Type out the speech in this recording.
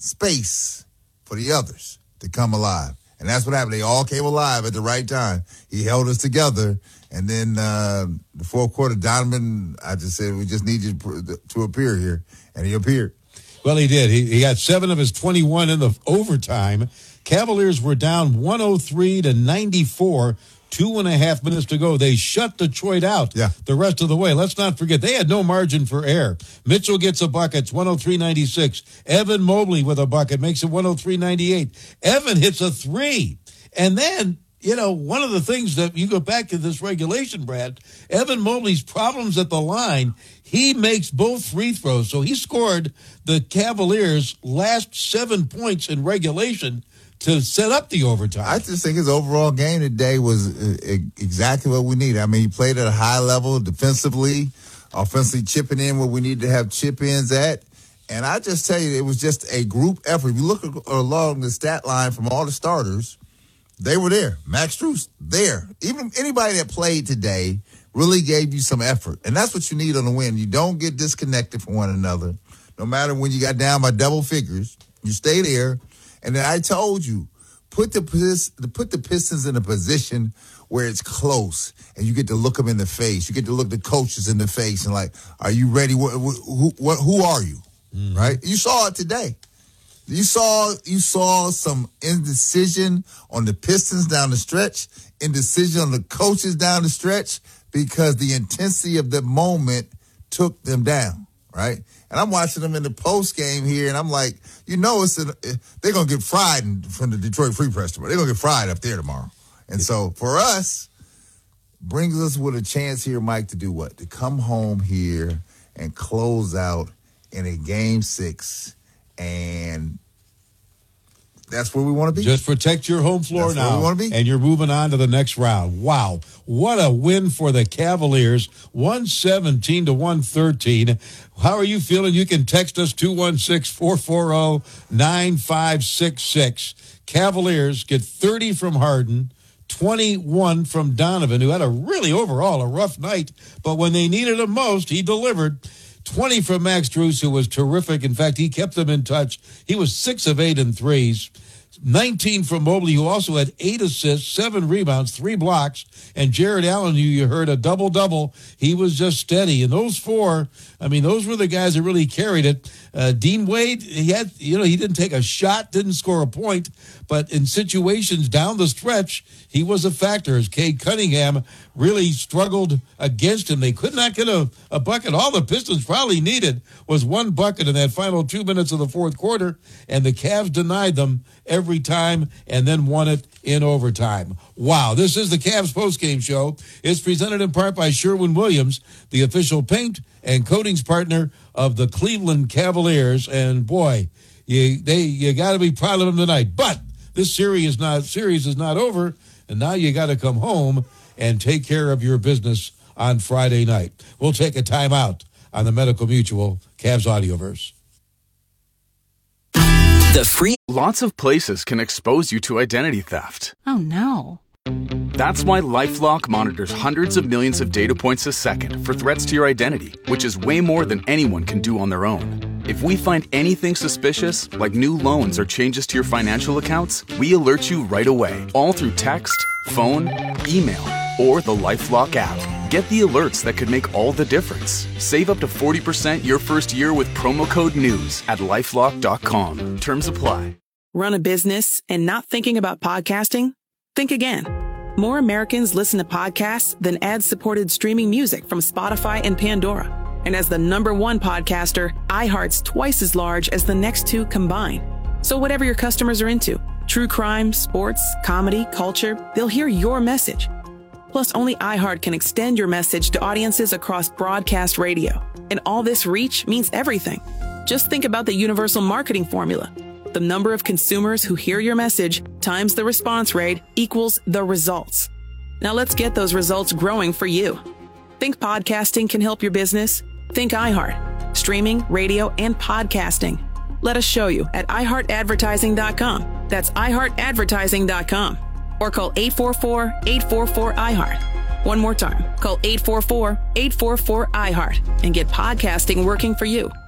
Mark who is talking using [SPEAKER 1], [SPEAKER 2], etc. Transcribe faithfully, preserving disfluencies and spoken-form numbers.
[SPEAKER 1] space for the others to come alive. And that's what happened. They all came alive at the right time. He held us together. And then uh, the fourth quarter, Donovan, I just said, we just need you to appear here. And he appeared.
[SPEAKER 2] Well, he did. He, he got seven of his twenty-one in the overtime. Cavaliers were down one oh three to ninety-four. Two and a half minutes to go. They shut Detroit out
[SPEAKER 1] yeah.
[SPEAKER 2] the rest of the way. Let's not forget, they had no margin for error. Mitchell gets a bucket. It's one oh three ninety-six. Evan Mobley with a bucket makes it one oh three ninety-eight. Evan hits a three. And then, you know, one of the things that you go back to this regulation, Brad, Evan Mobley's problems at the line, he makes both free throws. So he scored the Cavaliers' last seven points in regulation to set up the overtime.
[SPEAKER 1] I just think his overall game today was exactly what we needed. I mean, he played at a high level defensively, offensively chipping in where we needed to have chip-ins at. And I just tell you, it was just a group effort. If you look along the stat line from all the starters, they were there. Max Strus, there. Even anybody that played today really gave you some effort. And that's what you need on the win. You don't get disconnected from one another. No matter when you got down by double figures, you stay there. And then I told you, put the put the Pistons in a position where it's close, and you get to look them in the face. You get to look the coaches in the face, and like, are you ready? Who who, who are you? Mm-hmm. Right? You saw it today. You saw you saw some indecision on the Pistons down the stretch, indecision on the coaches down the stretch, because the intensity of the moment took them down. Right? And I'm watching them in the post game here, and I'm like, you know, it's a, they're going to get fried in, from the Detroit Free Press tomorrow. They're going to get fried up there tomorrow. And so for us, brings us with a chance here, Mike, to do what? To come home here and close out in a game six, and that's where we want to be.
[SPEAKER 2] Just protect your home floor
[SPEAKER 1] that's
[SPEAKER 2] now,
[SPEAKER 1] where we want to be.
[SPEAKER 2] And you're moving on to the next round. Wow, what a win for the Cavaliers, one seventeen to one thirteen. How are you feeling? You can text us two one six, four four zero, nine five six six. Cavaliers get thirty from Harden, twenty-one from Donovan, who had a really overall a rough night, but when they needed him most, he delivered. twenty from Max Strus, who was terrific. In fact, he kept them in touch. He was six of eight in threes. nineteen from Mobley, who also had eight assists, seven rebounds, three blocks. And Jared Allen, who you heard a double-double. He was just steady. And those four, I mean, those were the guys that really carried it. Uh, Dean Wade, he had, you know, he didn't take a shot, didn't score a point, but in situations down the stretch, he was a factor as Cade Cunningham really struggled against him. They could not get a, a bucket. All the Pistons probably needed was one bucket in that final two minutes of the fourth quarter, and the Cavs denied them every time and then won it in overtime. Wow, this is the Cavs postgame show. It's presented in part by Sherwin-Williams, the official paint and coatings partner of the Cleveland Cavaliers. And boy, you they you got to be proud of them tonight. But this series is not series is not over, and now you got to come home and take care of your business on Friday night. We'll take a timeout on the Medical Mutual Cavs Audioverse.
[SPEAKER 3] The free. Lots of places can expose you to identity theft.
[SPEAKER 4] Oh, no.
[SPEAKER 3] That's why LifeLock monitors hundreds of millions of data points a second for threats to your identity, which is way more than anyone can do on their own. If we find anything suspicious, like new loans or changes to your financial accounts, we alert you right away, all through text, phone, email, or the LifeLock app. Get the alerts that could make all the difference. Save up to forty percent your first year with promo code NEWS at LifeLock dot com. Terms apply.
[SPEAKER 5] Run a business and not thinking about podcasting? Think again. More Americans listen to podcasts than ad-supported streaming music from Spotify and Pandora. And as the number one podcaster, iHeart's twice as large as the next two combined. So whatever your customers are into, true crime, sports, comedy, culture, they'll hear your message. Plus, only iHeart can extend your message to audiences across broadcast radio. And all this reach means everything. Just think about the universal marketing formula. The number of consumers who hear your message times the response rate equals the results. Now let's get those results growing for you. Think podcasting can help your business? Think iHeart. Streaming, radio, and podcasting. Let us show you at i heart advertising dot com. That's i heart advertising dot com. Or call eight four four, eight four four, I heart. One more time. Call eight four four, eight four four, I heart and get podcasting working for you.